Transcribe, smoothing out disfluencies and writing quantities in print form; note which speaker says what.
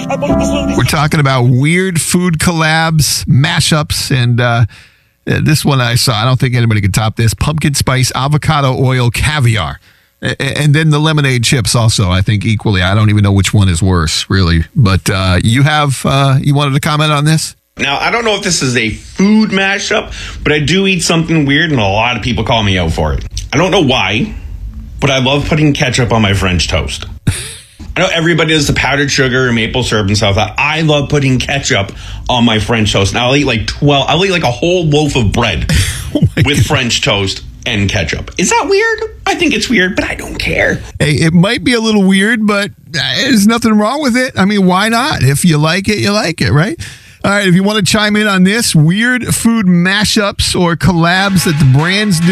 Speaker 1: We're talking about weird food collabs, mashups, and this one I saw. I don't think anybody could top this. Pumpkin spice, avocado oil, caviar. And then the lemonade chips also, I think, equally. I don't even know which one is worse, really. But you wanted to comment on this?
Speaker 2: Now, I don't know if this is a food mashup, but I do eat something weird, and a lot of people call me out for it. I don't know why, but I love putting ketchup on my French toast. I know everybody does the powdered sugar and maple syrup and stuff. I love putting ketchup on my French toast. Now, I'll eat like a whole loaf of bread with French toast and ketchup. Is that weird? I think it's weird, but I don't care.
Speaker 1: Hey, it might be a little weird, but there's nothing wrong with it. I mean, why not? If you like it, right? All right, if you want to chime in on this, weird food mashups or collabs that the brands do,